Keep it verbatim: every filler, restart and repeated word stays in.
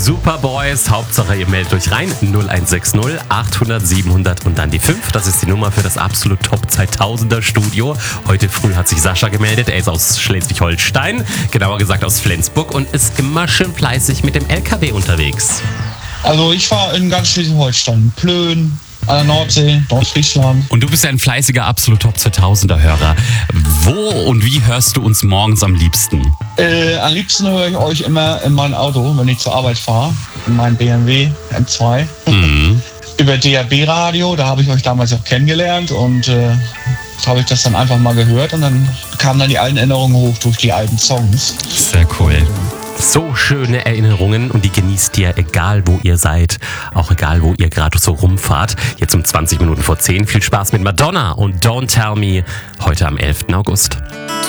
Superboys, Hauptsache ihr meldet euch rein, null eins sechs null achthundert siebenhundert und dann die fünf. Das ist die Nummer für das absolut Top zweitausender Studio. Heute früh hat sich Sascha gemeldet, er ist aus Schleswig-Holstein, genauer gesagt aus Flensburg und ist immer schön fleißig mit dem L K W unterwegs. Also ich fahre in ganz Schleswig-Holstein, Plön, an der Nordsee, Nordfriesland. Und du bist ja ein fleißiger absolut Top zweitausender Hörer. Wo und wie hörst du uns morgens am liebsten? Äh, am liebsten höre ich euch immer in meinem Auto, wenn ich zur Arbeit fahre, in meinem B M W M zwei. Mhm. Über D A B-Radio, da habe ich euch damals auch kennengelernt und äh, habe ich das dann einfach mal gehört und dann kamen dann die alten Erinnerungen hoch durch die alten Songs. Sehr cool. So schöne Erinnerungen und die genießt ihr, egal wo ihr seid, auch egal wo ihr gerade so rumfahrt. Jetzt um zwanzig Minuten vor zehn. Viel Spaß mit Madonna und Don't Tell Me heute am elften August.